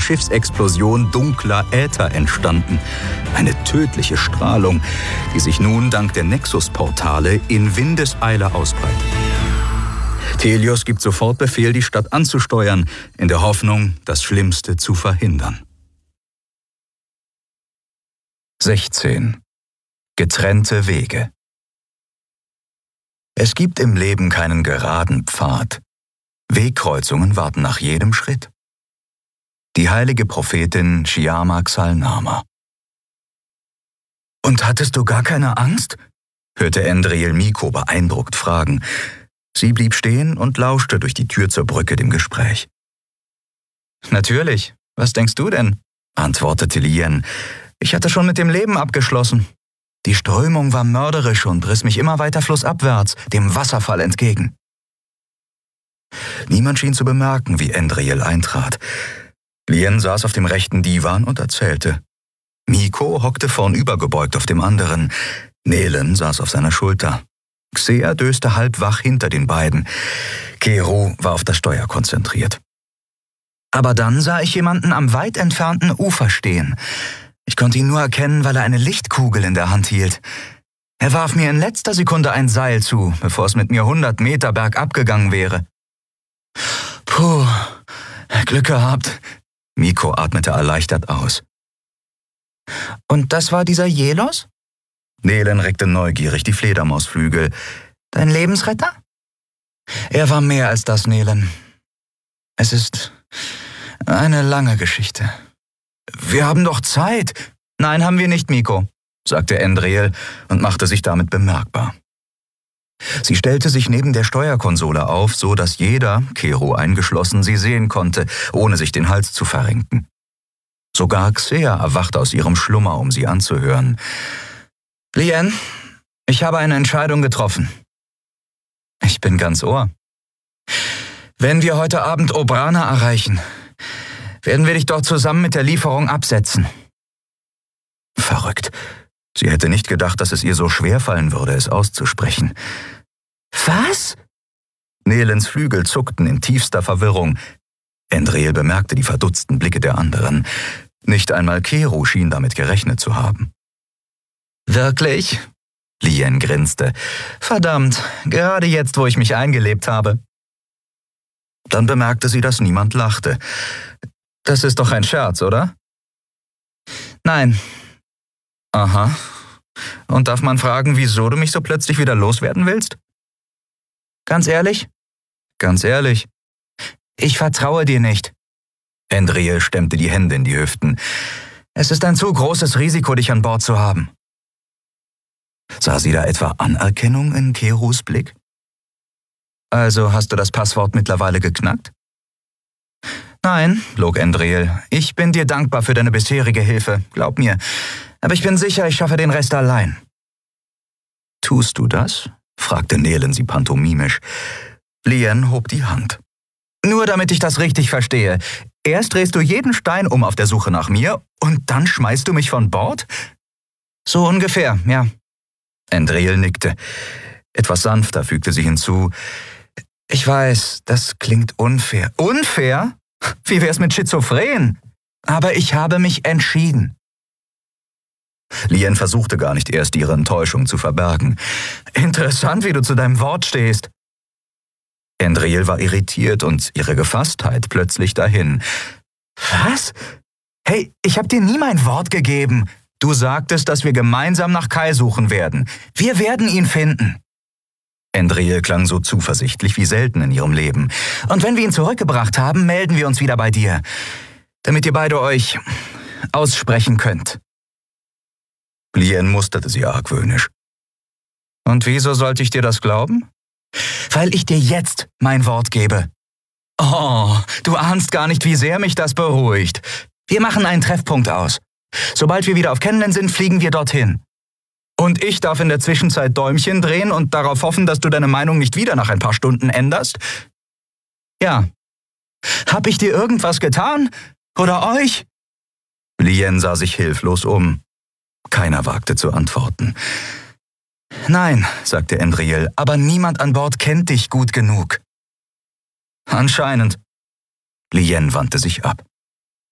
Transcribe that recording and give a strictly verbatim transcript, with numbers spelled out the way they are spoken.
Schiffsexplosion dunkler Äther entstanden. Eine tödliche Strahlung, die sich nun dank der Nexus-Portale in Windeseile ausbreitet. Thelios gibt sofort Befehl, die Stadt anzusteuern, in der Hoffnung, das Schlimmste zu verhindern. sechzehn. Getrennte Wege. Es gibt im Leben keinen geraden Pfad. Wegkreuzungen warten nach jedem Schritt. Die heilige Prophetin Shyama Xalnama. »Und hattest du gar keine Angst?« hörte Endriel Miko beeindruckt fragen. Sie blieb stehen und lauschte durch die Tür zur Brücke dem Gespräch. »Natürlich. Was denkst du denn?« antwortete Lien. »Ich hatte schon mit dem Leben abgeschlossen. Die Strömung war mörderisch und riss mich immer weiter flussabwärts, dem Wasserfall entgegen.« Niemand schien zu bemerken, wie Endriel eintrat. Lien saß auf dem rechten Divan und erzählte. Miko hockte vornübergebeugt auf dem anderen. Nelen saß auf seiner Schulter. Xea döste halb wach hinter den beiden. Kero war auf das Steuer konzentriert. Aber dann sah ich jemanden am weit entfernten Ufer stehen. Ich konnte ihn nur erkennen, weil er eine Lichtkugel in der Hand hielt. Er warf mir in letzter Sekunde ein Seil zu, bevor es mit mir hundert Meter bergab gegangen wäre. Puh, Glück gehabt. Miko atmete erleichtert aus. Und das war dieser Jelos? Nelen reckte neugierig die Fledermausflügel. Dein Lebensretter? Er war mehr als das, Nelen. Es ist eine lange Geschichte. Wir haben doch Zeit. Nein, haben wir nicht, Miko, sagte Endriel und machte sich damit bemerkbar. Sie stellte sich neben der Steuerkonsole auf, so dass jeder, Kero eingeschlossen, sie sehen konnte, ohne sich den Hals zu verrenken. Sogar Xea erwachte aus ihrem Schlummer, um sie anzuhören. Lien, ich habe eine Entscheidung getroffen. Ich bin ganz Ohr. Wenn wir heute Abend Obrana erreichen, werden wir dich dort zusammen mit der Lieferung absetzen. Verrückt. Sie hätte nicht gedacht, dass es ihr so schwer fallen würde, es auszusprechen. Was? Nelens Flügel zuckten in tiefster Verwirrung. Endriel bemerkte die verdutzten Blicke der anderen. Nicht einmal Kero schien damit gerechnet zu haben. Wirklich? Lien grinste. Verdammt, gerade jetzt, wo ich mich eingelebt habe. Dann bemerkte sie, dass niemand lachte. Das ist doch ein Scherz, oder? Nein. Aha. Und darf man fragen, wieso du mich so plötzlich wieder loswerden willst? Ganz ehrlich? Ganz ehrlich. Ich vertraue dir nicht. Endriel stemmte die Hände in die Hüften. Es ist ein zu großes Risiko, dich an Bord zu haben. Sah sie da etwa Anerkennung in Keros Blick? Also hast du das Passwort mittlerweile geknackt? Nein, log Endriel. Ich bin dir dankbar für deine bisherige Hilfe, glaub mir. Aber ich bin sicher, ich schaffe den Rest allein. Tust du das? Fragte Nelen sie pantomimisch. Lien hob die Hand. Nur damit ich das richtig verstehe. Erst drehst du jeden Stein um auf der Suche nach mir und dann schmeißt du mich von Bord? So ungefähr, ja. Endriel nickte. Etwas sanfter fügte sie hinzu. Ich weiß, das klingt unfair. Unfair? Wie wär's mit Schizophren? Aber ich habe mich entschieden. Lien versuchte gar nicht erst, ihre Enttäuschung zu verbergen. Interessant, wie du zu deinem Wort stehst. Endriel war irritiert und ihre Gefasstheit plötzlich dahin. Was? Hey, ich hab dir nie mein Wort gegeben. Du sagtest, dass wir gemeinsam nach Kai suchen werden. Wir werden ihn finden. Endriel klang so zuversichtlich wie selten in ihrem Leben. Und wenn wir ihn zurückgebracht haben, melden wir uns wieder bei dir, damit ihr beide euch aussprechen könnt. Lien musterte sie argwöhnisch. Und wieso sollte ich dir das glauben? Weil ich dir jetzt mein Wort gebe. Oh, du ahnst gar nicht, wie sehr mich das beruhigt. Wir machen einen Treffpunkt aus. Sobald wir wieder auf Kenlen sind, fliegen wir dorthin. Und ich darf in der Zwischenzeit Däumchen drehen und darauf hoffen, dass du deine Meinung nicht wieder nach ein paar Stunden änderst? Ja. Hab ich dir irgendwas getan? Oder euch? Lien sah sich hilflos um. Keiner wagte zu antworten. Nein, sagte Endriel, aber niemand an Bord kennt dich gut genug. Anscheinend. Lien wandte sich ab.